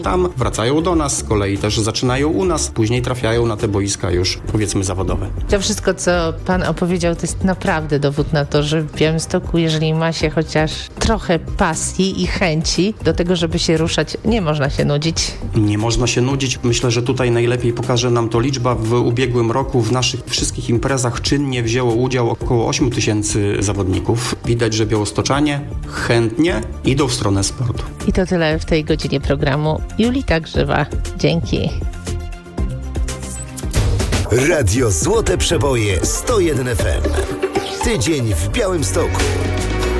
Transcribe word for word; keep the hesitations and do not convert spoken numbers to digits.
Tam wracają do nas, z kolei też zaczynają u nas, później trafiają na te boiska już, powiedzmy, zawodowe. To wszystko, co pan opowiedział, to jest naprawdę dowód na to, że w Białymstoku, jeżeli ma się chociaż trochę pasji i chęci do tego, żeby się ruszać, nie można się nudzić. Nie można się nudzić. Myślę, że tutaj najlepiej pokaże nam to liczba. W ubiegłym roku w naszych wszystkich imprezach czynnie wzięło udział około osiem tysięcy zawodników. Widać, że białostoczanie chętnie idą w stronę sportu. I to tyle w tej godzinie programu. Julita Grzywa. Dzięki. Radio Złote Przeboje sto jeden F M. Tydzień w Białymstoku.